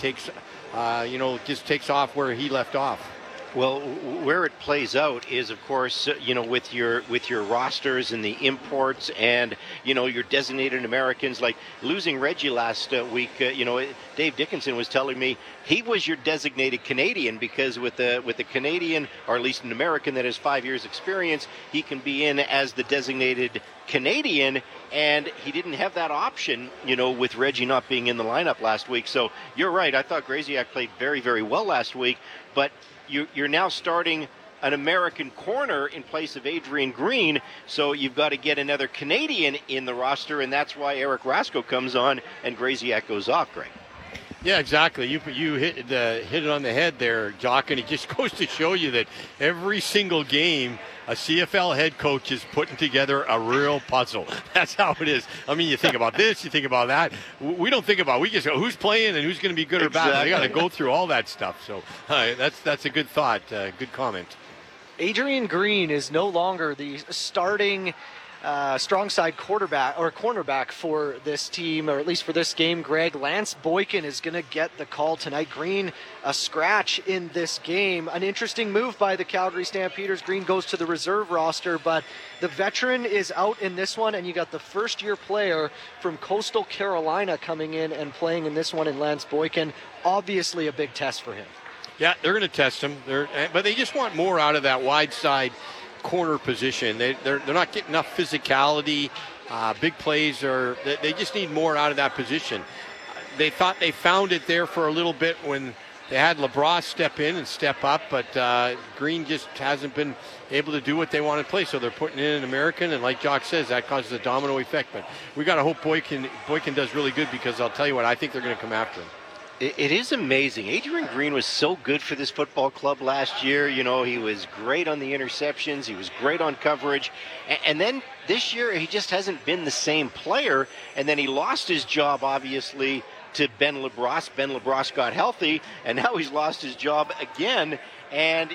just takes off where he left off.
Well, where it plays out is, of course, with your rosters and the imports and, your designated Americans, like losing Reggie last week. Dave Dickinson was telling me he was your designated Canadian because with the Canadian, or at least an American that has 5 years experience, he can be in as the designated Canadian, and he didn't have that option, with Reggie not being in the lineup last week. So you're right. I thought Graziak played very, very well last week, but you're now starting an American corner in place of Adrian Green, so you've got to get another Canadian in the roster, and that's why Eric Rasko comes on and Graziak goes off, Greg.
Yeah, exactly. You hit it on the head there, Jock, and it just goes to show you that every single game a CFL head coach is putting together a real puzzle. That's how it is. I mean, you think about this, you think about that. We don't think about it. We just go, who's playing and who's going to be good or bad. They got to go through all that stuff. So that's a good thought, good comment.
Adrian Green is no longer the starting strong side quarterback or cornerback for this team, or at least for this game, Greg. Lance Boykin is going to get the call tonight. Green, a scratch in this game. An interesting move by the Calgary Stampeders. Green goes to the reserve roster, but the veteran is out in this one, and you got the first-year player from Coastal Carolina coming in and playing in this one in Lance Boykin. Obviously a big test for him. Yeah,
they're going to test him, but they just want more out of that wide side corner position. They're not getting enough physicality. Big plays they just need more out of that position. They thought they found it there for a little bit when they had LeBras step in and step up, but Green just hasn't been able to do what they want to play. So they're putting in an American, and like Jock says, that causes a domino effect. But we got to hope Boykin does really good, because I'll tell you what, I think they're going to come after him.
It is amazing. Adrian Green was so good for this football club last year. He was great on the interceptions. He was great on coverage. And then this year, he just hasn't been the same player. And then he lost his job, obviously, to Ben LeBras. Ben LeBras got healthy, and now he's lost his job again. And,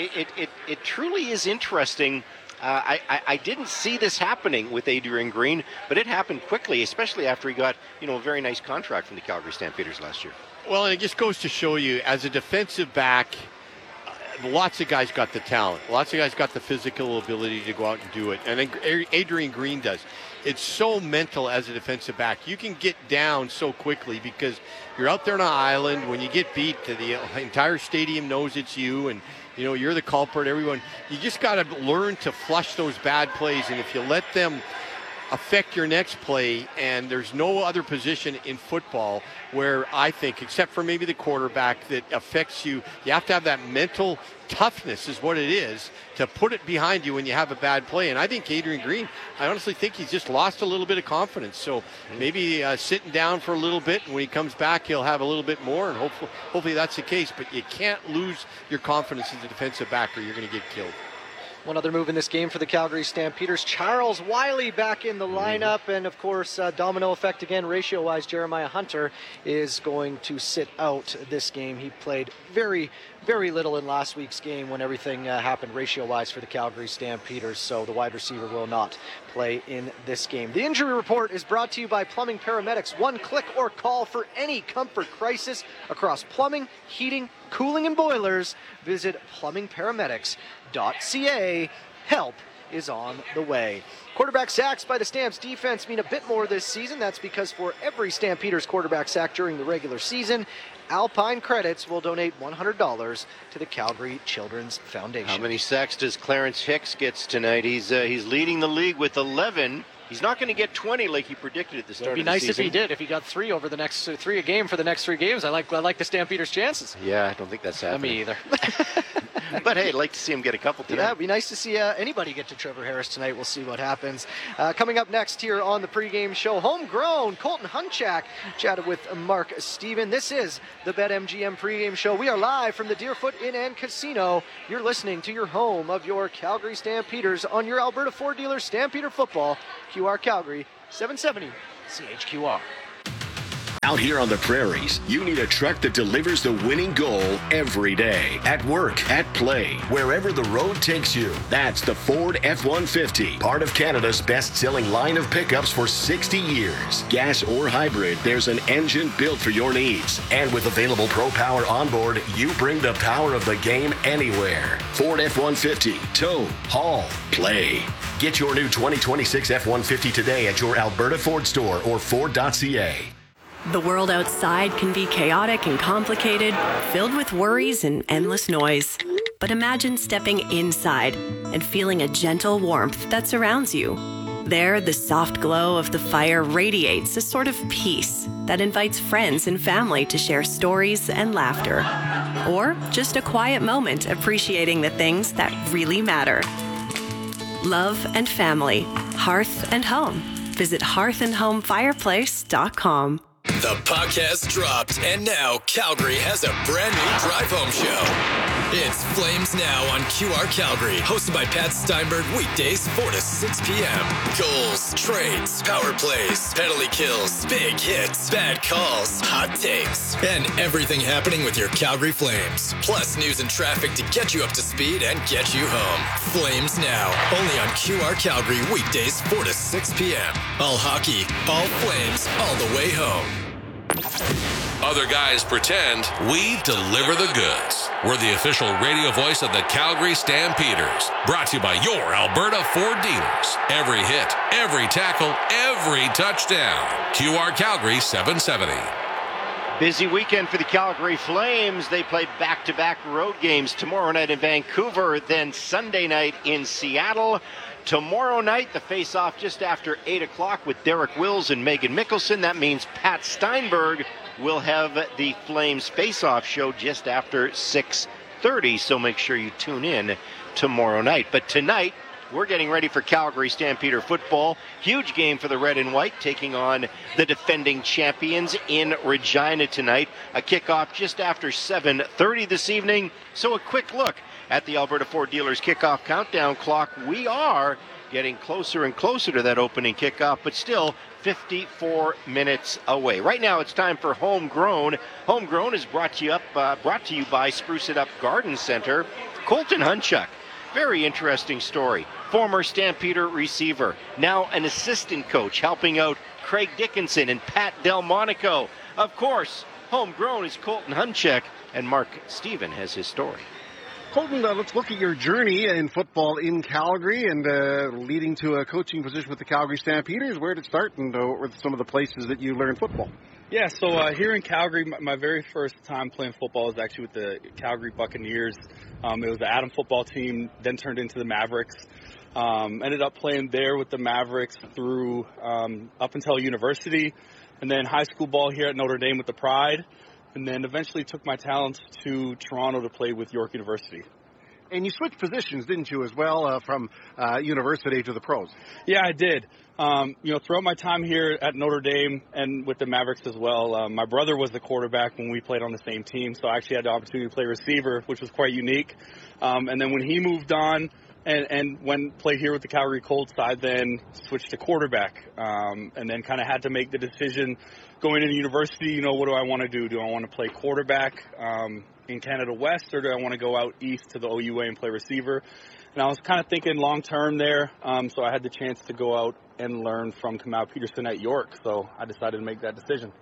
it truly is interesting. I didn't see this happening with Adrian Green, but it happened quickly, especially after he got, a very nice contract from the Calgary Stampeders last year.
Well, and it just goes to show you, as a defensive back, lots of guys got the talent. Lots of guys got the physical ability to go out and do it. And Adrian Green does. It's so mental as a defensive back. You can get down so quickly because you're out there on an island. When you get beat, the entire stadium knows it's you, and you're the culprit. Everyone, you just got to learn to flush those bad plays. And if you let them affect your next play, and there's no other position in football where I think, except for maybe the quarterback, that affects you. You have to have that mental toughness is what it is, to put it behind you when you have a bad play. And I think Adrian Green, I honestly think he's just lost a little bit of confidence. So maybe sitting down for a little bit, and when he comes back, he'll have a little bit more, and hopefully that's the case. But you can't lose your confidence as a defensive back, or you're going to get killed.
One other move in this game for the Calgary Stampeders, Charles Wiley back in the lineup, and of course, domino effect again, ratio-wise, Jeremiah Hunter is going to sit out this game. He played very, very little in last week's game when everything happened ratio-wise for the Calgary Stampeders, so the wide receiver will not play in this game. The injury report is brought to you by Plumbing Paramedics. One click or call for any comfort crisis across plumbing, heating, cooling, and boilers. Visit plumbingparamedics.ca. Help is on the way. Quarterback sacks by the Stamps defense mean a bit more this season. That's because for every Stampeders quarterback sack during the regular season, Alpine Credits will donate $100 to the Calgary Children's Foundation.
How many sacks does Clarence Hicks gets tonight? He's leading the league with 11. He's not going to get 20 like he predicted at the start of the season.
It'd be nice if he did. If he got 3 over the next 3 a game for the next 3 games, I like the Stampeders' chances.
Yeah, I don't think that's happening.
Me either.
But hey, I'd like to see him get a couple tonight.
Yeah, it'd be nice to see anybody get to Trevor Harris tonight. We'll see what happens. Coming up next here on the pregame show, homegrown Colton Hunchak chatted with Mark Steven. This is the BetMGM pregame show. We are live from the Deerfoot Inn and Casino. You're listening to your home of your Calgary Stampeders on your Alberta Ford dealer Stampeder Football. QR Calgary 770 CHQR.
Out here on the prairies, you need a truck that delivers the winning goal every day. At work, at play, wherever the road takes you. That's the Ford F-150, part of Canada's best-selling line of pickups for 60 years. Gas or hybrid, there's an engine built for your needs. And with available Pro Power onboard, you bring the power of the game anywhere. Ford F-150, tow, haul, play. Get your new 2026 F-150 today at your Alberta Ford store or Ford.ca.
The world outside can be chaotic and complicated, filled with worries and endless noise. But imagine stepping inside and feeling a gentle warmth that surrounds you. There, the soft glow of the fire radiates a sort of peace that invites friends and family to share stories and laughter. Or just a quiet moment appreciating the things that really matter. Love and family, hearth and home. Visit hearthandhomefireplace.com.
The podcast dropped, and now Calgary has a brand new drive home show. It's Flames Now on QR Calgary, hosted by Pat Steinberg, weekdays 4 to 6 p.m. Goals, trades, power plays, penalty kills, big hits, bad calls, hot takes, and everything happening with your Calgary Flames. Plus news and traffic to get you up to speed and get you home. Flames Now, only on QR Calgary, weekdays 4 to 6 p.m. All hockey, all Flames, all the way home.
Other guys pretend, we deliver the goods. We're the official radio voice of the Calgary Stampeders. Brought to you by your Alberta Ford dealers. Every hit, every tackle, every touchdown. QR Calgary 770.
Busy weekend for the Calgary Flames. They play back-to-back road games tomorrow night in Vancouver, then Sunday night in Seattle. Tomorrow night, the face-off just after 8 o'clock with Derek Wills and Megan Mickelson. That means Pat Steinberg will have the Flames face-off show just after 6:30, so make sure you tune in tomorrow night. But tonight, we're getting ready for Calgary Stampeder football. Huge game for the red and white, taking on the defending champions in Regina tonight. A kickoff just after 7:30 this evening. So a quick look at the Alberta Ford Dealers kickoff countdown clock. We are getting closer and closer to that opening kickoff, but still 54 minutes away. Right now it's time for Homegrown. Homegrown is brought to you by Spruce It Up Garden Center. Colton Hunchak, very interesting story. Former Stampeder receiver, now an assistant coach, helping out Craig Dickinson and Pat Delmonico. Of course, Homegrown is Colton Hunchak, and Mark Steven has his story.
Colton, let's look at your journey in football in Calgary and leading to a coaching position with the Calgary Stampeders. Where did it start, and what were some of the places that you learned football?
Yeah, so here in Calgary, my very first time playing football was actually with the Calgary Buccaneers. It was the Adam football team, then turned into the Mavericks. Ended up playing there with the Mavericks through up until university, and then high school ball here at Notre Dame with the Pride. And then eventually took my talents to Toronto to play with York University.
And you switched positions, didn't you, as well, from university to the pros?
Yeah, I did. Throughout my time here at Notre Dame and with the Mavericks as well, my brother was the quarterback when we played on the same team, so I actually had the opportunity to play receiver, which was quite unique. And then when he moved on and went play here with the Calgary Colts, I then switched to quarterback, and then kind of had to make the decision going into university, what do I want to do? Do I want to play quarterback in Canada West, or do I want to go out east to the OUA and play receiver? And I was kind of thinking long-term there, so I had the chance to go out and learn from Kamau Peterson at York, so I decided to make that decision.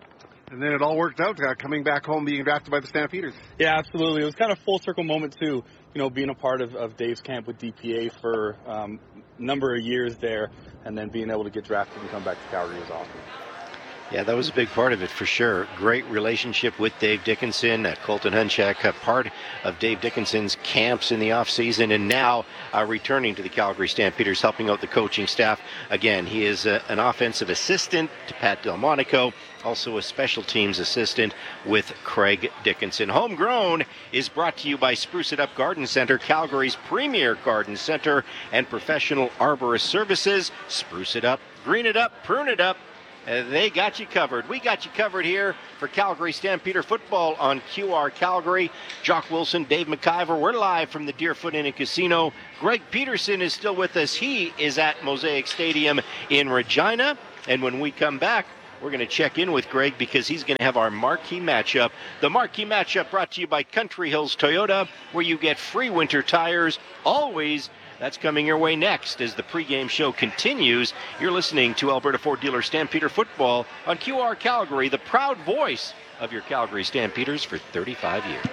And then it all worked out, coming back home, being drafted by the Stampeders.
Yeah, absolutely. It was kind of full circle moment too. Being a part of Dave's camp with DPA for a number of years there, and then being able to get drafted and come back to Calgary was awesome.
Yeah, that was a big part of it for sure. Great relationship with Dave Dickenson, Colton Hunchak, part of Dave Dickinson's camps in the offseason, and now returning to the Calgary Stampeders, helping out the coaching staff. Again, he is an offensive assistant to Pat Delmonico, also a special teams assistant with Craig Dickinson. Homegrown is brought to you by Spruce It Up Garden Center, Calgary's premier garden center and professional arborist services. Spruce it up, green it up, prune it up. They got you covered. We got you covered here for Calgary Stampeder football on QR Calgary. Jock Wilson, Dave McIver. We're live from the Deerfoot Inn and Casino. Greg Peterson is still with us. He is at Mosaic Stadium in Regina. And when we come back, we're going to check in with Greg because he's going to have our marquee matchup. The marquee matchup brought to you by Country Hills Toyota, where you get free winter tires always. That's coming your way next as the pregame show continues. You're listening to Alberta Ford Dealer Stampeder football on QR Calgary, the proud voice of your Calgary Stampeders for 35 years.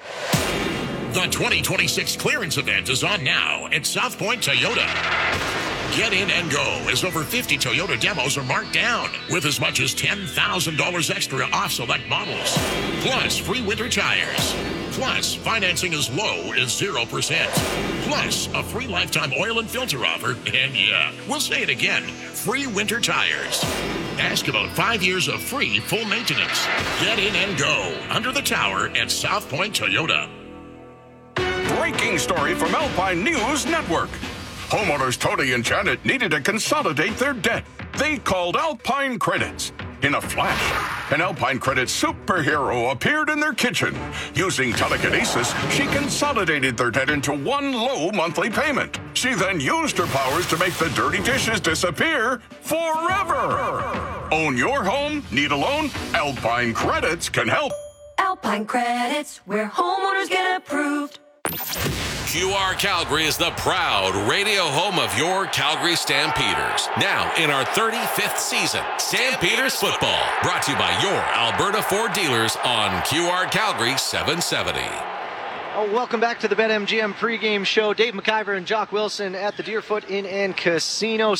The 2026 clearance event is on now at South Point Toyota. Get in and go as over 50 Toyota demos are marked down with as much as $10,000 extra off select models. Plus free winter tires. Plus financing as low as 0%. Plus a free lifetime oil and filter offer. And yeah, we'll say it again, free winter tires. Ask about 5 years of free full maintenance. Get in and go under the tower at South Point Toyota.
Breaking story from Alpine News Network. Homeowners Tony and Janet needed to consolidate their debt. They called Alpine Credits. In a flash, an Alpine Credits superhero appeared in their kitchen. Using telekinesis, she consolidated their debt into one low monthly payment. She then used her powers to make the dirty dishes disappear forever. Own your home? Need a loan? Alpine Credits can help.
Alpine Credits, where homeowners get approved.
QR Calgary is the proud radio home of your Calgary Stampeders. Now in our 35th season, Stampeders football, brought to you by your Alberta Ford dealers on QR Calgary 770.
Welcome back to the BetMGM pregame show. Dave McIver and Jock Wilson at the Deerfoot Inn and Casino.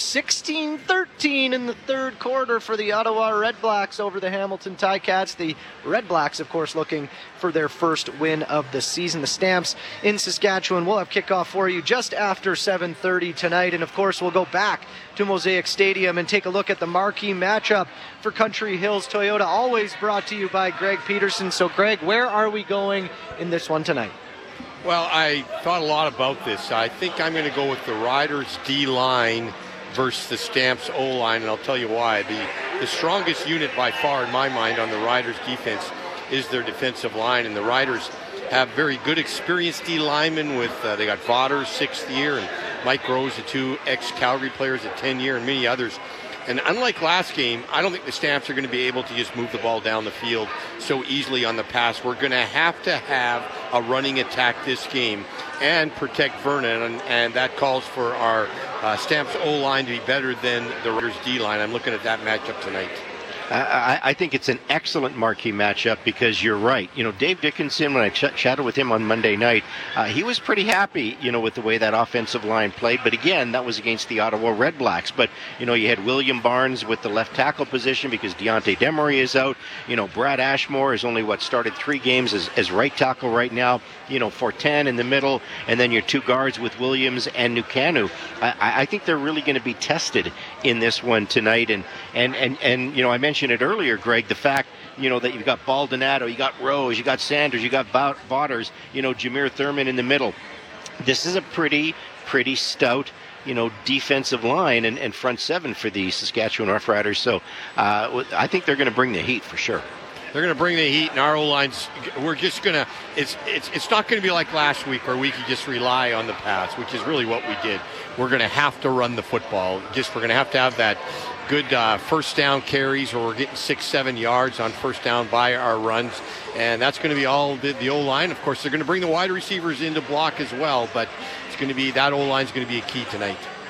16-13 in the third quarter for the Ottawa Redblacks over the Hamilton Ticats. The Redblacks, of course, looking for their first win of the season. The Stamps in Saskatchewan will have kickoff for you just after 7:30 tonight. And, of course, we'll go back to Mosaic Stadium and take a look at the marquee matchup for Country Hills Toyota, always brought to you by Greg Peterson. So, Greg, where are we going in this one tonight?
Well, I thought a lot about this. I think I'm going to go with the Riders' D-line versus the Stamps O-line, and I'll tell you why. The strongest unit by far, in my mind, on the Riders' defense is their defensive line, and the Riders have very good experienced D-linemen with, they got Vodder, 6th year, and Mike Rose, the 2 ex-Calgary players at 10 year, and many others. And unlike last game, I don't think the Stamps are going to be able to just move the ball down the field so easily on the pass. We're going to have a running attack this game and protect Vernon, and that calls for our Stamps O-line to be better than the Raiders D-line. I'm looking at that matchup tonight.
I think it's an excellent marquee matchup because you're right. You know, Dave Dickinson, when I chatted with him on Monday night, he was pretty happy, with the way that offensive line played. But again, that was against the Ottawa Redblacks. But, you had William Barnes with the left tackle position because Deontay Demery is out. Brad Ashmore has only, started 3 games as right tackle right now. Fortin in the middle, and then your 2 guards with Williams and Nucanu. I think they're really going to be tested in this one tonight. And I mentioned it earlier, Greg, the fact, that you've got Baldonado, you got Rose, you got Sanders, you got Vodders, Jameer Thurman in the middle. This is a pretty stout, defensive line and front 7 for the Saskatchewan Roughriders. So I think they're going to bring the heat for sure.
They're going to bring the heat, and our O-lines, we're just going to, it's not going to be like last week where we could just rely on the pass, which is really what we did. We're going to have to run the football. We're going to have that good first down carries where we're getting 6-7 yards on first down by our runs, and that's going to be all the O-line. Of course, they're going to bring the wide receivers into block as well, but it's going to be, that O-line is going to be a key tonight.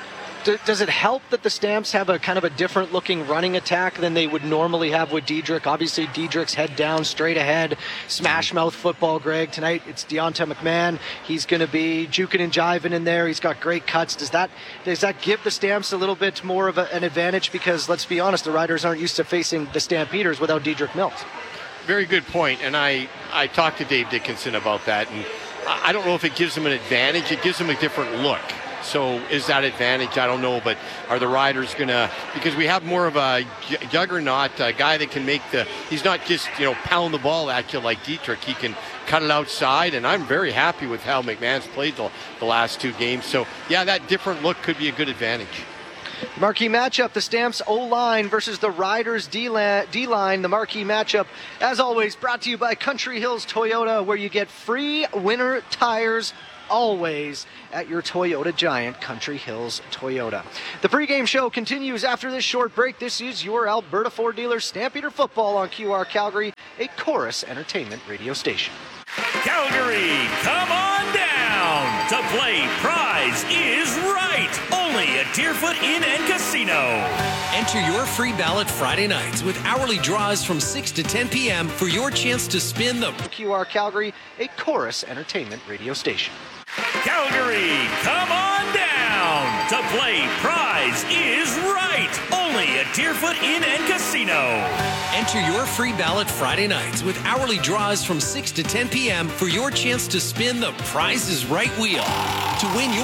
Does it help that the Stamps have a kind of a different looking running attack than they would normally have with Diedrich? Obviously, Diedrich's head down, straight ahead, smash mouth football, Greg. Tonight, it's Deonta McMahon. He's going to be juking and jiving in there. He's got great cuts. Does that give the Stamps a little bit more of an advantage? Because let's be honest, the Riders aren't used to facing the Stampeders without Diedrich Mills.
Very good point. And I talked to Dave Dickinson about that. And I don't know if it gives them an advantage. It gives them a different look. So is that advantage? I don't know, but are the Riders going to, because we have more of a juggernaut, a guy that can he's not just, pound the ball at you like Diedrich. He can cut it outside, and I'm very happy with how McMahon's played the last 2 games. So, yeah, that different look could be a good advantage.
Marquee matchup, the Stamps O-line versus the Riders D-line. The marquee matchup, as always, brought to you by Country Hills Toyota, where you get free winter tires always at your Toyota Giant, Country Hills Toyota. The pregame show continues after this short break. This is your Alberta Ford dealer, Stampeder Football on QR Calgary, a Chorus Entertainment radio station.
Calgary, come on down to play Prize is Right, only at Deerfoot Inn and Casino.
Enter your free ballot Friday nights with hourly draws from 6 to 10 p.m. for your chance to spin the
QR Calgary, a Chorus Entertainment radio station.
Calgary, come on down to play Prize is Right, only at Deerfoot Inn and Casino.
Enter your free ballot Friday nights with hourly draws from 6 to 10 p.m. for your chance to spin the Prize is Right wheel to win your